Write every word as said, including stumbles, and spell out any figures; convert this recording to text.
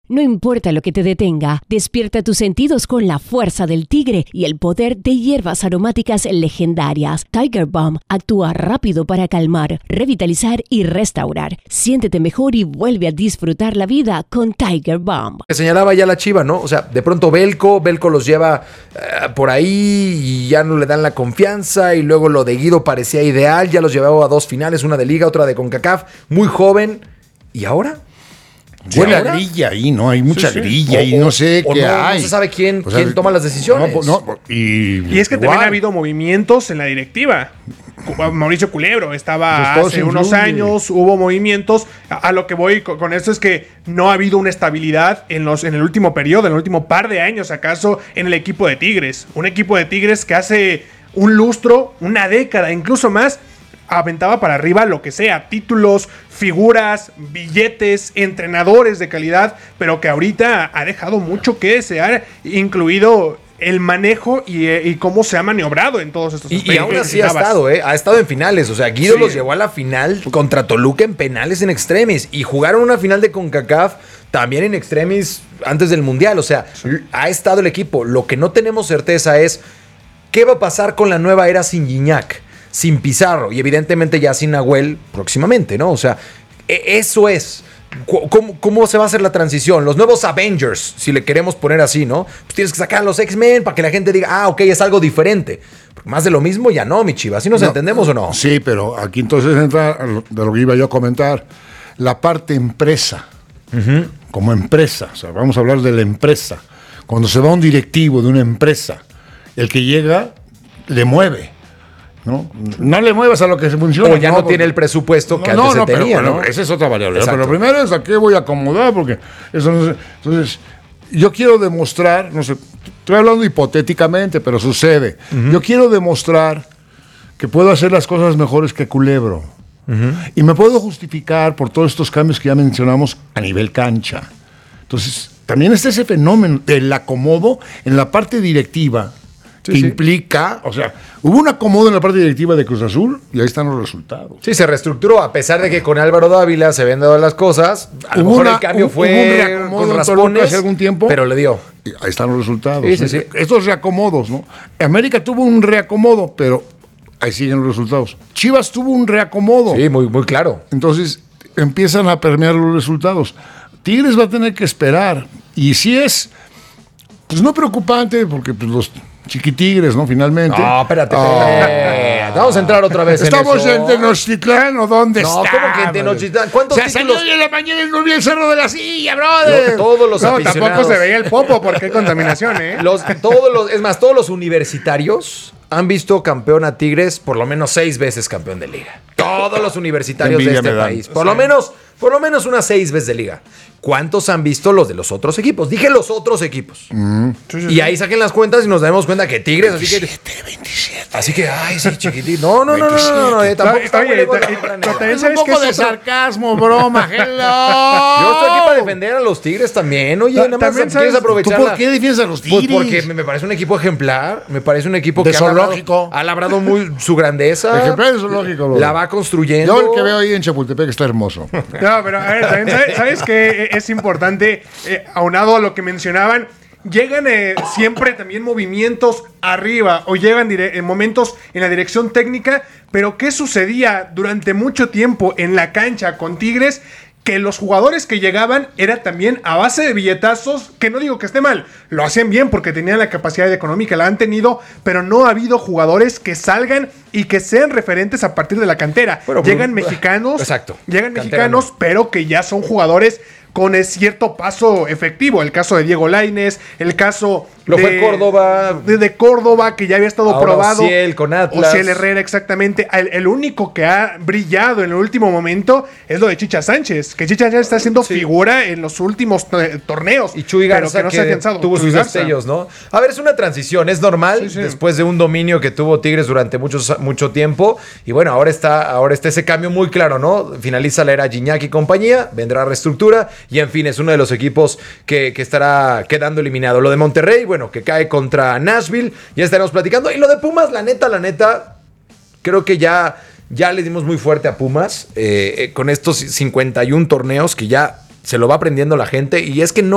No importa lo que te detenga, despierta tus sentidos con la fuerza del tigre y el poder de hierbas aromáticas legendarias. Tiger Balm actúa rápido para calmar, revitalizar y restaurar. Siéntete mejor y vuelve a disfrutar la vida con Tiger Balm. Que señalaba ya la Chiva, ¿no? O sea, de pronto Belko, Belko los lleva uh, por ahí y ya no le dan la confianza, y luego lo de Guido parecía ideal, ya los llevaba a dos finales, una de Liga, otra de CONCACAF, muy joven, ¿y ahora? Huele a grilla ahí, ¿no? Hay mucha sí, sí. grilla y no sé o qué no, hay. No se sabe quién, o sea, quién toma las decisiones. No, no, y, y es que igual. También ha habido movimientos en la directiva. Mauricio Culebro estaba pues hace unos influye. años, hubo movimientos. A, a lo que voy con, con esto es que no ha habido una estabilidad en, los, en el último periodo, en el último par de años, acaso, en el equipo de Tigres. Un equipo de Tigres que hace un lustro, una década, incluso más, aventaba para arriba lo que sea, títulos, figuras, billetes, entrenadores de calidad, pero que ahorita ha dejado mucho que desear, incluido el manejo y, y cómo se ha maniobrado en todos estos aspectos. Y, y aún así ha estado, ¿eh? Ha estado en finales. O sea, Guido sí. los llevó a la final contra Toluca en penales en extremis. Y jugaron una final de CONCACAF también en extremis antes del Mundial. O sea, sí. ha estado el equipo. Lo que no tenemos certeza es qué va a pasar con la nueva era sin Gignac, sin Pizarro y evidentemente ya sin Nahuel próximamente, ¿no? O sea, eso es. ¿Cómo, ¿Cómo se va a hacer la transición? Los nuevos Avengers, si le queremos poner así, ¿no? Pues tienes que sacar a los X-Men para que la gente diga, ah, ok, es algo diferente. Porque más de lo mismo ya no, mi Chiva. ¿Así nos no, entendemos o no? Sí, pero aquí entonces entra de lo que iba yo a comentar, la parte empresa. Uh-huh. Como empresa, o sea, vamos a hablar de la empresa. Cuando se va un directivo de una empresa, el que llega le mueve. ¿No? no le muevas a lo que se funciona. O ya no, no tiene el presupuesto que no, antes no, se tenía, pero, ¿no? Esa es otra variable. Pero lo primero es a qué voy a acomodar, porque eso no sé. Entonces, yo quiero demostrar, no sé, estoy hablando hipotéticamente, pero sucede. Uh-huh. Yo quiero demostrar que puedo hacer las cosas mejores que Culebro. Uh-huh. Y me puedo justificar por todos estos cambios que ya mencionamos a nivel cancha. Entonces, también está ese fenómeno del acomodo en la parte directiva. Sí, que sí. implica, o sea, hubo un acomodo en la parte directiva de Cruz Azul y ahí están los resultados. Sí, se reestructuró, a pesar de que con Álvaro Dávila se habían dado las cosas, a lo mejor una, el cambio un, fue con raspones, hace algún tiempo, pero le dio. Y ahí están los resultados. Sí, sí, sí. Estos reacomodos, ¿no? América tuvo un reacomodo, pero ahí siguen los resultados. Chivas tuvo un reacomodo. Sí, muy, muy claro. Entonces empiezan a permear los resultados. Tigres va a tener que esperar, y si es, pues no preocupante, porque pues los chiquitigres, ¿no? Finalmente. No, espérate, espérate. Oh. Vamos a entrar otra vez ¿Estamos en eso. en Tenochtitlán o dónde no, está? No, ¿cómo que en Tenochtitlán? ¿Cuántos o sea, títulos? salió hoy en la mañana y no vi el cerro de la silla, brother. Lo, todos los no, aficionados. tampoco se veía el popo porque hay contaminación, ¿eh? Los, todos los, es más, todos los universitarios han visto campeón a Tigres por lo menos seis veces campeón de liga. Todos los universitarios de este país. Por lo menos, por lo menos unas seis veces de liga. ¿Cuántos han visto los de los otros equipos? Dije los otros equipos. Mm. Sí, sí, y ahí saquen las cuentas y nos damos cuenta que Tigres, veintisiete, así que. veintisiete. Así que, ay, sí, chiquitito. No, no, no, no, no, no, no, tampoco está Oye, es un poco de sarcasmo, broma, hello. Yo estoy aquí para defender a los Tigres también. Oye, nada más quieres aprovechar. ¿Tú por qué defiendes a los Tigres? Pues porque me parece un equipo ejemplar. Me parece un equipo de que zoológico. Ha labrado muy su grandeza. Ejemplar de zoológico. La va construyendo. Yo el que veo ahí en Chapultepec está hermoso. No, pero a ver, también sabes, ¿sabes qué es importante? Eh, aunado a lo que mencionaban, llegan eh, siempre también movimientos arriba o llegan dire- en momentos en la dirección técnica, pero ¿qué sucedía durante mucho tiempo en la cancha con Tigres? Que los jugadores que llegaban era también a base de billetazos, que no digo que esté mal, lo hacían bien porque tenían la capacidad económica, la han tenido, pero no ha habido jugadores que salgan y que sean referentes a partir de la cantera. Bueno, llegan pero, mexicanos, exacto, llegan mexicanos, no. pero que ya son jugadores con cierto paso efectivo. El caso de Diego Lainez, el caso Lo de, fue Córdoba. De, de Córdoba, que ya había estado Ahora probado. Ociel con Atlas. Ociel Herrera, exactamente. El, el único que ha brillado en el último momento es lo de Chicha Sánchez. Que Chicha Sánchez está haciendo sí. figura en los últimos t- torneos. Y Chuy Garza, pero que no que se ha afianzado. tuvo Chuy sus destellos, ¿no? A ver, es una transición, es normal. Sí, sí. Después de un dominio que tuvo Tigres durante muchos, mucho tiempo. Y bueno, ahora está, ahora está ese cambio muy claro, ¿no? Finaliza la era Gignac y compañía. Vendrá reestructura. Y en fin, es uno de los equipos que, que estará quedando eliminado. Lo de Monterrey, bueno, que cae contra Nashville, ya estaremos platicando. Y lo de Pumas, la neta, la neta, creo que ya, ya le dimos muy fuerte a Pumas eh, eh, con estos cincuenta y uno torneos que ya se lo va aprendiendo la gente. Y es que no